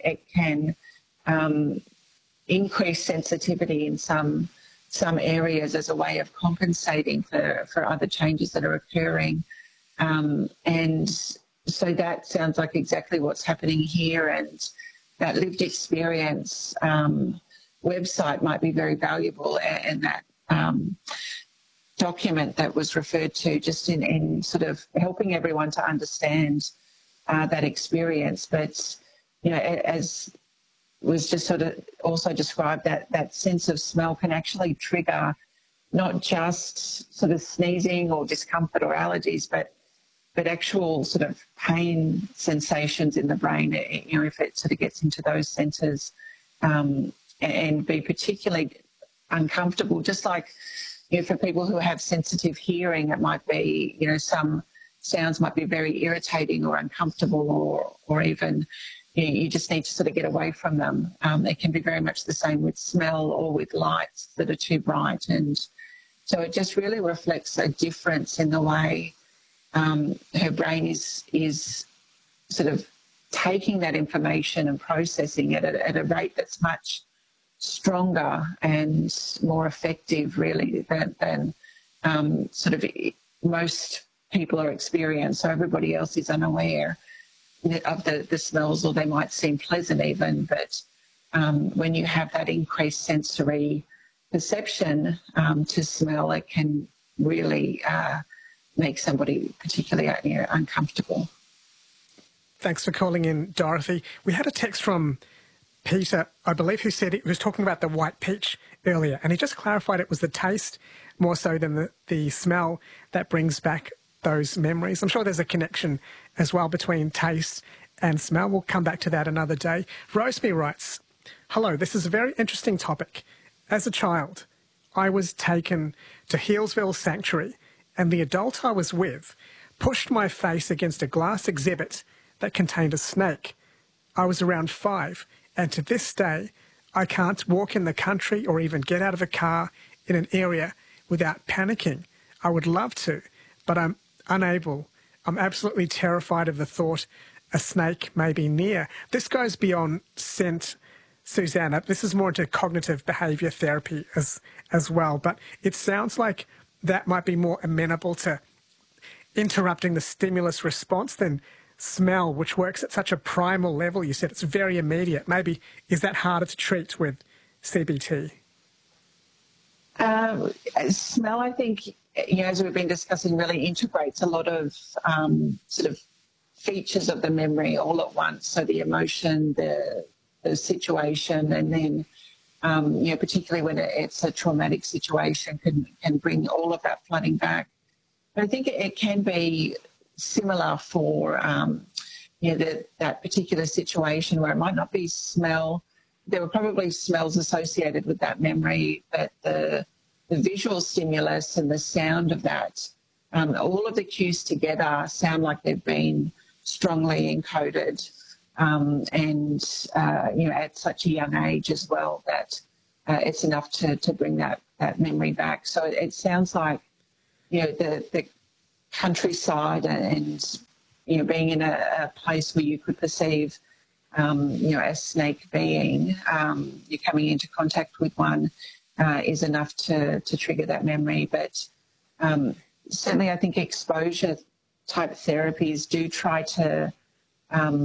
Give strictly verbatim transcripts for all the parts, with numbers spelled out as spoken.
it can um, increase sensitivity in some some areas as a way of compensating for, for other changes that are occurring. Um, and so that sounds like exactly what's happening here, and that lived experience um, website might be very valuable, and that um, document that was referred to just in, in sort of helping everyone to understand uh, that experience. But, you know, as was just sort of also described, that, that sense of smell can actually trigger not just sort of sneezing or discomfort or allergies, but but actual sort of pain sensations in the brain, you know, if it sort of gets into those centres, um, and be particularly uncomfortable, just like, you know, for people who have sensitive hearing, it might be, you know, some sounds might be very irritating or uncomfortable, or, or even, you know, you just need to sort of get away from them. Um, it can be very much the same with smell or with lights that are too bright. And so it just really reflects a difference in the way Um, her brain is is sort of taking that information and processing it at, at a rate that's much stronger and more effective, really, than, than um, sort of most people are experienced. So everybody else is unaware of the, the smells, or they might seem pleasant even. But um, when you have that increased sensory perception um, to smell, it can really Uh, make somebody particularly, you know, uncomfortable. Thanks for calling in, Dorothy. We had a text from Peter, I believe, who said he was talking about the white peach earlier, and he just clarified it was the taste more so than the, the smell that brings back those memories. I'm sure there's a connection as well between taste and smell. We'll come back to that another day. Rosemary writes, "Hello, this is a very interesting topic. As a child, I was taken to Healesville Sanctuary, and the adult I was with pushed my face against a glass exhibit that contained a snake. I was around five, and to this day, I can't walk in the country or even get out of a car in an area without panicking. I would love to, but I'm unable. I'm absolutely terrified of the thought a snake may be near." This goes beyond scent, Susanna. This is more into cognitive behaviour therapy as, as well, but it sounds like that might be more amenable to interrupting the stimulus response than smell, which works at such a primal level. You said it's very immediate. Maybe is that harder to treat with C B T? Um, smell, I think, you know, as we've been discussing, really integrates a lot of um, sort of features of the memory all at once. So the emotion, the, the situation, and then Um, you know, particularly when it's a traumatic situation, can can bring all of that flooding back. But I think it, it can be similar for, um, you know, the, that particular situation where it might not be smell. There were probably smells associated with that memory, but the, the visual stimulus and the sound of that, um, all of the cues together sound like they've been strongly encoded. Um, and, uh, you know, at such a young age as well, that uh, it's enough to, to bring that, that memory back. So it, it sounds like, you know, the, the countryside and, you know, being in a, a place where you could perceive, um, you know, a snake being, um, you're coming into contact with one, uh, is enough to, to trigger that memory. But um, certainly I think exposure type therapies do try to um,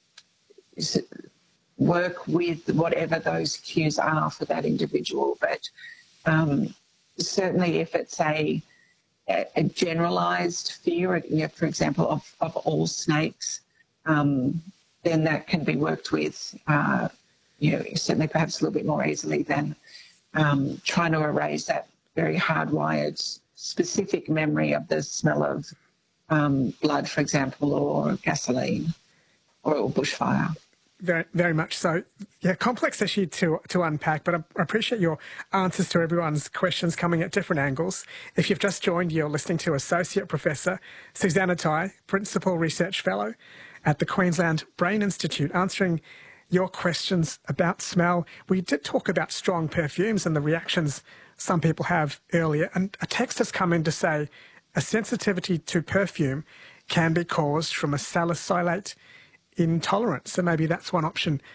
work with whatever those cues are for that individual. But um, certainly if it's a, a generalised fear, you know, for example, of, of all snakes, um, then that can be worked with, uh, you know, certainly perhaps a little bit more easily than um, trying to erase that very hardwired specific memory of the smell of um, blood, for example, or gasoline or, or bushfire. Very, very much so. Yeah, complex issue to to unpack, but I appreciate your answers to everyone's questions coming at different angles. If you've just joined, you're listening to Associate Professor Susanna Tai, Principal Research Fellow at the Queensland Brain Institute, answering your questions about smell. We did talk about strong perfumes and the reactions some people have earlier, and a text has come in to say a sensitivity to perfume can be caused from a salicylate intolerance. So maybe that's one option